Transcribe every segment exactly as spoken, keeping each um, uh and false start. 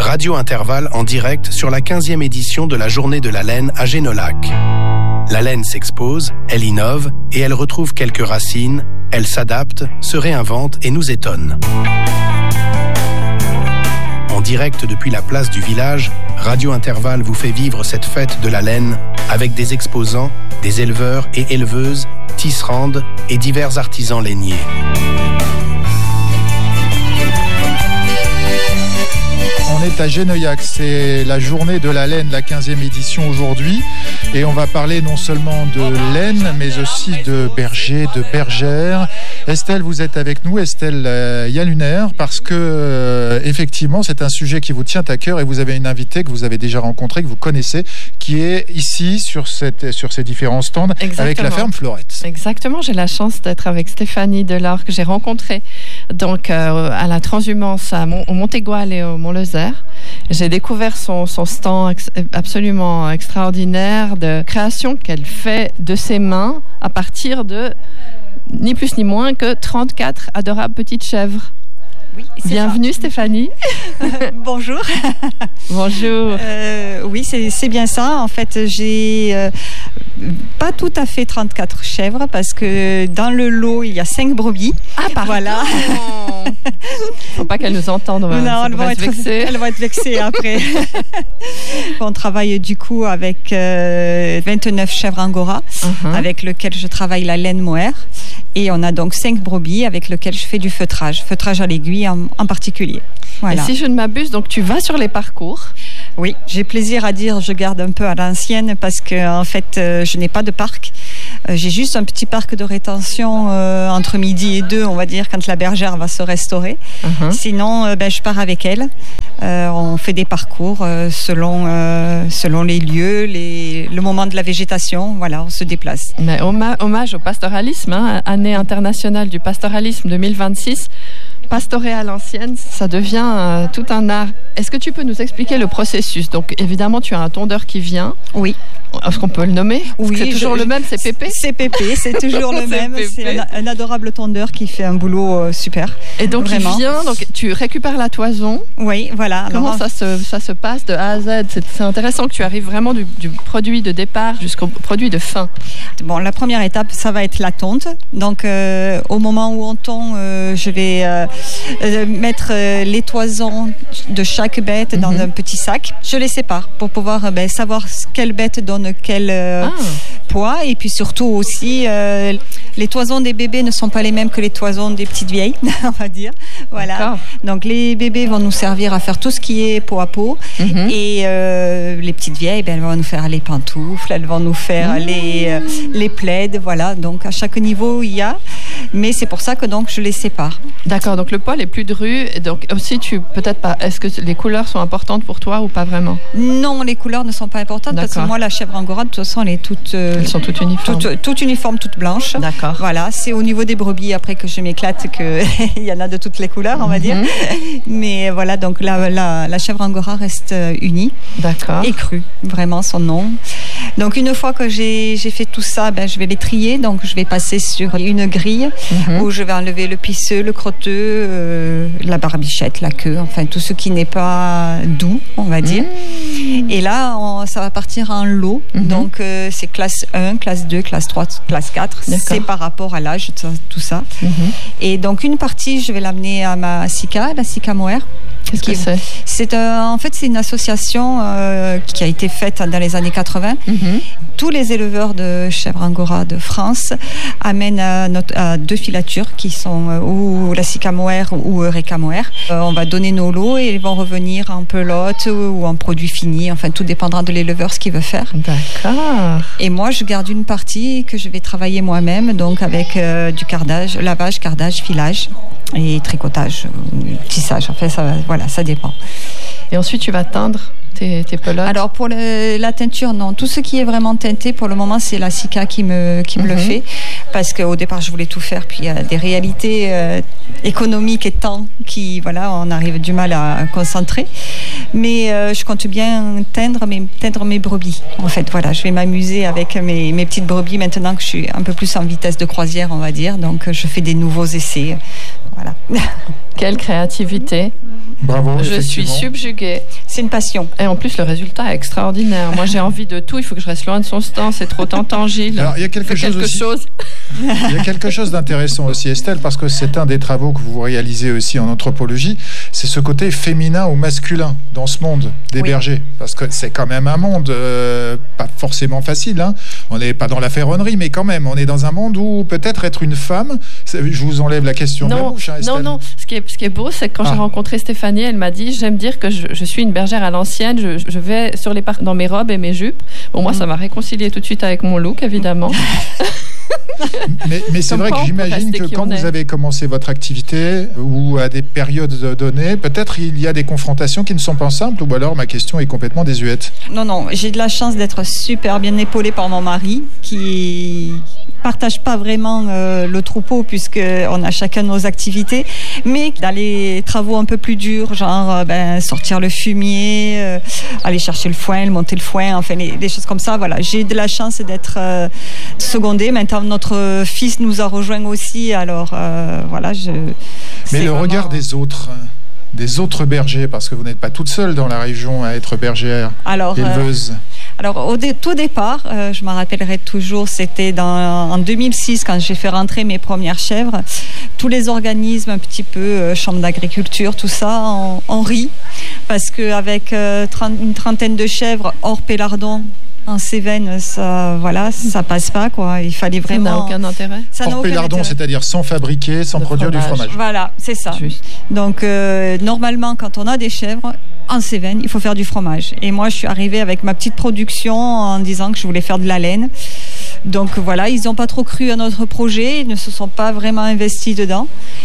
Radio Intervalle en direct sur la quinzième édition de la Journée de la laine à Génolac. La laine s'expose, elle innove et elle retrouve quelques racines, elle s'adapte, se réinvente et nous étonne. En direct depuis la place du village, Radio Intervalle vous fait vivre cette fête de la laine avec des exposants, des éleveurs et éleveuses, tisserandes et divers artisans lainiers. On est à Génoyac, c'est la journée de la laine, la quinzième édition aujourd'hui. Et on va parler non seulement de laine, mais aussi de bergers, de bergères. Estelle, vous êtes avec nous, Estelle euh, Yaluner, parce que euh, effectivement, c'est un sujet qui vous tient à cœur et vous avez une invitée que vous avez déjà rencontrée, que vous connaissez, qui est ici sur, cette, sur ces différents stands. Exactement. Avec la ferme Florette. Exactement, j'ai la chance d'être avec Stéphanie Delors, que j'ai rencontrée donc, euh, à la transhumance à Mont- au Montégoal et au Mont-Lezère. J'ai découvert son, son stand ex- absolument extraordinaire de création qu'elle fait de ses mains à partir de ni plus ni moins que trente-quatre adorables petites chèvres. Oui, bienvenue ça. Stéphanie. Euh, bonjour. Bonjour. Euh, oui, c'est, c'est bien ça. En fait, j'ai euh, pas tout à fait trente-quatre chèvres parce que dans le lot, il y a cinq brebis. Ah, pardon. Voilà. Faut pas qu'elles nous entendent. Non, elles vont, être, elles vont être vexées après. On travaille du coup avec euh, vingt-neuf chèvres Angora, uh-huh. avec lesquelles je travaille la laine mohair. Et on a donc cinq brebis avec lesquelles je fais du feutrage, feutrage à l'aiguille en, en particulier. Voilà. Et si je ne m'abuse, donc tu vas sur les parcours. Oui, j'ai plaisir à dire, je garde un peu à l'ancienne parce que en fait, euh, je n'ai pas de parc. Euh, j'ai juste un petit parc de rétention euh, entre midi et deux, on va dire, quand la bergère va se restaurer. Uh-huh. Sinon, euh, ben, je pars avec elle. Euh, on fait des parcours euh, selon, euh, selon les lieux, les, le moment de la végétation. Voilà, on se déplace. Mais hommage au pastoralisme, hein, année internationale du pastoralisme deux mille vingt-six. Pastorer à l'ancienne, ça devient euh, tout un art. Est-ce que tu peux nous expliquer le processus ? Donc, évidemment, tu as un tondeur qui vient. Oui. Est-ce qu'on peut le nommer ? Oui. C'est toujours je, le même, c'est Pépé ? C'est Pépé, c'est toujours le même. Pépé. C'est un, un adorable tondeur qui fait un boulot euh, super. Et donc, vraiment. Il vient, donc tu récupères la toison. Oui, voilà. Comment Alors, ça, se, ça se passe de A à Z ? c'est, c'est intéressant que tu arrives vraiment du, du produit de départ jusqu'au produit de fin. Bon, la première étape, ça va être la tonte. Donc, euh, au moment où on tond, euh, je vais... Euh, Euh, mettre euh, les toisons de chaque bête dans mm-hmm. un petit sac. Je les sépare pour pouvoir euh, ben, savoir quelle bête donne quel euh, ah. poids et puis surtout aussi euh, les toisons des bébés ne sont pas les mêmes que les toisons des petites vieilles, on va dire. Voilà. D'accord. Donc les bébés vont nous servir à faire tout ce qui est peau à peau mm-hmm. et euh, les petites vieilles, ben, elles vont nous faire les pantoufles, elles vont nous faire mm-hmm. les, euh, les plaids. Voilà. Donc à chaque niveau il y a, mais c'est pour ça que donc je les sépare. D'accord. Donc le poil est plus dru, donc aussi tu peut-être pas. Est-ce que les couleurs sont importantes pour toi ou pas vraiment ? Non, les couleurs ne sont pas importantes. D'accord. Parce que moi la chèvre angora de toute façon elle est toute. Euh, Elles sont toutes uniformes. Toute, toute uniforme, toute blanche. D'accord. Voilà, c'est au niveau des brebis après que je m'éclate que il y en a de toutes les couleurs, on va dire. Mm-hmm. Mais voilà, donc la, la, la chèvre angora reste unie. D'accord. Et crue, vraiment son nom. Donc une fois que j'ai, j'ai fait tout ça, ben, je vais les trier. Donc je vais passer sur une grille mm-hmm. où je vais enlever le pisseux, le crotteux, euh, la barbichette, la queue, enfin tout ce qui n'est pas doux, on va dire. Mmh. Et là, on, ça va partir en lot. Mmh. Donc euh, c'est classe un, classe deux, classe trois, classe quatre. D'accord. C'est par rapport à l'âge, tout ça. Mmh. Et donc une partie, je vais l'amener à ma SICA, la SICA mohair. Qu'est-ce que c'est ? C'est euh, en fait c'est une association euh, qui a été faite dans les années quatre-vingts. Mm-hmm. Tous les éleveurs de chèvres angora de France amènent à, notre, à deux filatures qui sont euh, ou la SICA mohair ou Eureka mohair. Euh, on va donner nos lots et ils vont revenir en pelote ou en produit fini. Enfin tout dépendra de l'éleveur ce qu'il veut faire. D'accord. Et moi je garde une partie que je vais travailler moi-même donc avec euh, du cardage, lavage, cardage, filage et tricotage, tissage. En fait ça va. Voilà, ça dépend. Et ensuite, tu vas teindre tes, tes pelotes ? Alors, pour le, la teinture, non. Tout ce qui est vraiment teinté, pour le moment, c'est la SICA qui me, qui me mm-hmm. le fait. Parce qu'au départ, je voulais tout faire. Puis, il y a des réalités euh, économiques et temps qui, voilà, on arrive du mal à concentrer. Mais euh, je compte bien teindre mes, teindre mes brebis. En fait, voilà, je vais m'amuser avec mes, mes petites brebis maintenant que je suis un peu plus en vitesse de croisière, on va dire. Donc, je fais des nouveaux essais. Voilà. Quelle créativité. Bravo. Je suis subjuguée. C'est une passion. Et en plus, le résultat est extraordinaire. Moi, j'ai envie de tout. Il faut que je reste loin de son stand. C'est trop tentant, Gilles. Alors, il y a quelque, chose, quelque aussi. chose. Il y a quelque chose d'intéressant aussi, Estelle, parce que c'est un des travaux que vous réalisez aussi en anthropologie. C'est ce côté féminin ou masculin dans ce monde des oui. bergers. Parce que c'est quand même un monde euh, pas forcément facile. Hein. On n'est pas dans la ferronnerie, mais quand même, on est dans un monde où peut-être être une femme. Je vous enlève la question non, de la bouche, hein, Estelle. Non, non. Ce qui est, ce qui est beau, c'est que quand ah. j'ai rencontré Stéphanie, elle m'a dit, j'aime dire que je, je suis une bergère à l'ancienne. Je, je vais sur les parcs dans mes robes et mes jupes. Bon, moi, mmh. ça m'a réconcilié tout de suite avec mon look, évidemment. mais, mais c'est vrai que j'imagine que quand vous avez commencé votre activité ou à des périodes données, peut-être il y a des confrontations qui ne sont pas simples, ou alors ma question est complètement désuète. Non, non, j'ai de la chance d'être super bien épaulée par mon mari qui partage pas vraiment euh, le troupeau puisqu'on a chacun nos activités, mais dans les travaux un peu plus durs, genre euh, ben, sortir le fumier, euh, aller chercher le foin, le monter le foin, enfin les, des choses comme ça, voilà. J'ai de la chance d'être euh, secondée. Maintenant, notre fils nous a rejoints aussi, alors euh, voilà. Je, mais le vraiment... regard des autres, des autres bergers, parce que vous n'êtes pas toute seule dans la région à être bergère, alors, éleveuse. Euh... Alors, au dé- tout départ, euh, je m'en rappellerai toujours, c'était dans, en deux mille six, quand j'ai fait rentrer mes premières chèvres. Tous les organismes, un petit peu, euh, chambre d'agriculture, tout ça, on, on rit. Parce qu'avec euh, trente, une trentaine de chèvres hors pélardon, en Cévennes, ça, voilà, ça passe pas, quoi. Il fallait vraiment. Ça n'a aucun intérêt. Ça hors pélardon, c'est-à-dire sans fabriquer, sans de produire fromage. du fromage. Voilà, c'est ça. Juste. Donc, euh, normalement, quand on a des chèvres, en Cévennes, il faut faire du fromage. Et moi, je suis arrivée avec ma petite production en disant que je voulais faire de la laine. Donc voilà, ils n'ont pas trop cru à notre projet, ils ne se sont pas vraiment investis dedans.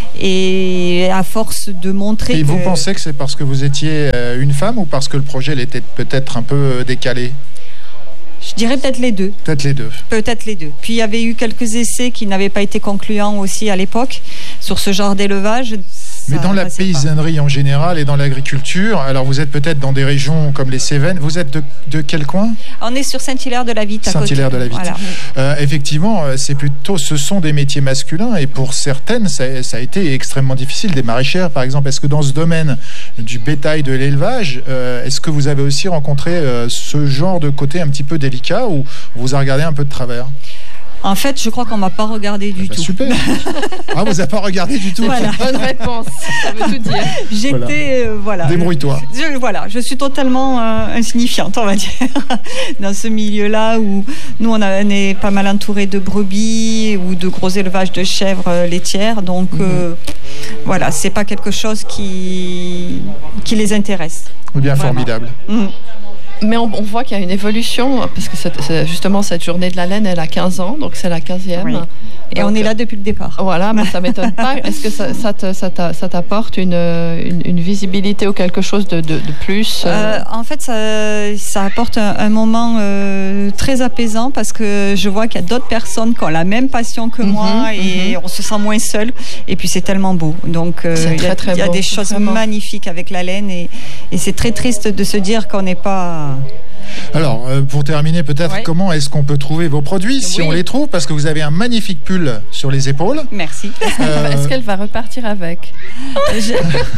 Et à force de montrer. Et que... vous pensez que c'est parce que vous étiez une femme ou parce que le projet était peut-être un peu décalé ? Je dirais peut-être les deux. Peut-être les deux. Peut-être les deux. Puis il y avait eu quelques essais qui n'avaient pas été concluants aussi à l'époque sur ce genre d'élevage. Mais dans la paysannerie pas. en général et dans l'agriculture, alors vous êtes peut-être dans des régions comme les Cévennes, vous êtes de, de quel coin ? On est sur Saint-Hilaire-de-la-Vitte. Saint-Hilaire-de-la-Vitte. Voilà. Euh, effectivement, c'est plutôt, ce sont des métiers masculins et pour certaines, ça, ça a été extrêmement difficile. Des maraîchères, par exemple. Est-ce que dans ce domaine du bétail, de l'élevage, euh, est-ce que vous avez aussi rencontré euh, ce genre de côté un petit peu délicat ou on vous a regardé un peu de travers ? En fait, je crois qu'on m'a pas regardé du bah, tout. Super. Ah, vous n'avez pas regardé du tout. Voilà. Bonne réponse. Ça veut tout dire. J'étais, voilà. Euh, voilà. Débrouille-toi. Je, voilà, je suis totalement euh, insignifiante, on va dire, dans ce milieu-là où nous, on, a, on est pas mal entouré de brebis ou de gros élevages de chèvres euh, laitières. Donc, mm-hmm. euh, voilà, c'est pas quelque chose qui, qui les intéresse. Bien Vraiment. Formidable. Mm. Mais on, on voit qu'il y a une évolution, parce que c'est, c'est justement cette journée de la laine, elle a quinze ans, donc c'est la quinzième. Oui. Et donc, on est là depuis le départ. Voilà, mais ça ne m'étonne pas. Est-ce que ça, ça, te, ça, ça t'apporte une, une, une visibilité ou quelque chose de, de, de plus euh, En fait, ça, ça apporte un, un moment euh, très apaisant parce que je vois qu'il y a d'autres personnes qui ont la même passion que mm-hmm, moi et mm-hmm. on se sent moins seul. Et puis c'est tellement beau. Donc euh, il y a, très, très y a beau, des choses vraiment. magnifiques avec la laine et, et c'est très triste de se dire qu'on n'est pas... Alors, euh, pour terminer, peut-être, ouais. comment est-ce qu'on peut trouver vos produits, si oui. on les trouve ? Parce que vous avez un magnifique pull sur les épaules. Merci. Euh... Est-ce qu'elle va repartir avec ? Je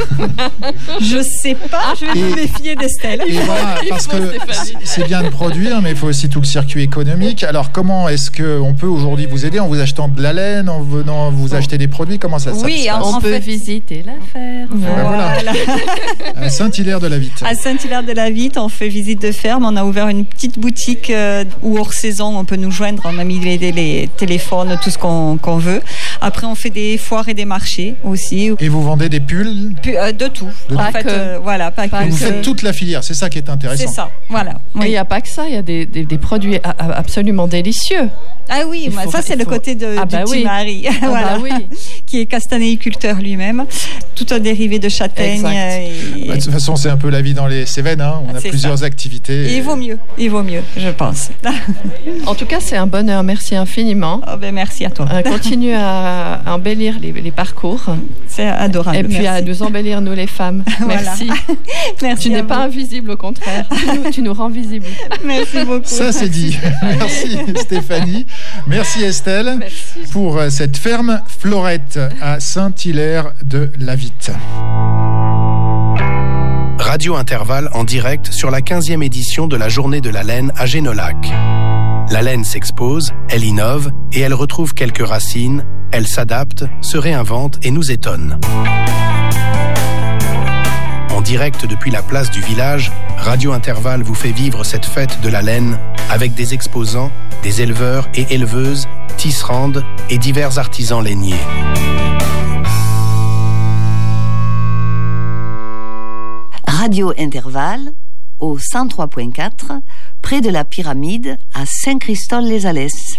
ne sais pas, je vais me méfier d'Estelle. Et voilà, parce que c'est bien de produire, mais il faut aussi tout le circuit économique. Alors, comment est-ce qu'on peut aujourd'hui vous aider ? En vous achetant de la laine, en venant vous acheter des produits ? Comment ça, ça oui, se passe ? On en peut fait... visiter la ferme. Voilà. voilà. À Saint-Hilaire-de-la-Vitte. À Saint-Hilaire-de-la-Vitte, on fait visite de ferme. On a ouvert une petite boutique euh, où hors saison on peut nous joindre, on a mis les, les téléphones, tout ce qu'on, qu'on veut. Après on fait des foires et des marchés aussi. Et vous vendez des pulls ? P- euh, De tout. De en tout. fait, euh, voilà, pas que. Vous faites toute la filière, c'est ça qui est intéressant. C'est ça, voilà. Oui. Et il n'y a pas que ça, il y a des, des, des produits a, a, absolument délicieux. Ah oui, bah, ça c'est le faut... côté de, ah du bah petit oui. mari, ah voilà, bah oui. qui est castanéiculteur lui-même, tout un dérivé de châtaigne. Et... Bah, de toute façon, c'est un peu la vie dans les Cévennes, hein. On ah, a plusieurs ça. activités. Et, et vaut mieux, il vaut mieux, je pense. En tout cas, c'est un bonheur. Merci infiniment. Oh ben merci à toi. Euh, continue à, à embellir les, les parcours. C'est adorable. Et puis merci. À nous embellir, nous les femmes. Voilà. Merci. Merci. Tu n'es pas invisible, au contraire. Tu nous, tu nous rends visible. Merci beaucoup. Ça, c'est dit. Merci Stéphanie. Merci Estelle. Merci. Pour cette ferme Florette à Saint-Hilaire de la Vitte. Radio Intervalle en direct sur la quinzième édition de la Journée de la laine à Génolac. La laine s'expose, elle innove et elle retrouve quelques racines, elle s'adapte, se réinvente et nous étonne. En direct depuis la place du village, Radio Intervalle vous fait vivre cette fête de la laine avec des exposants, des éleveurs et éleveuses, tisserandes et divers artisans lainiers. Radio Intervalle, au cent trois point quatre, près de la pyramide, à Saint-Christol-les-Alès.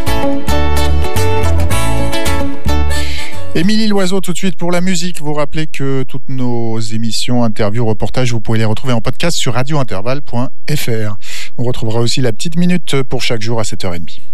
Émilie Loiseau, tout de suite pour la musique. Vous rappelez que toutes nos émissions, interviews, reportages, vous pouvez les retrouver en podcast sur radio intervalle point f r. On retrouvera aussi la petite minute pour chaque jour à sept heures trente.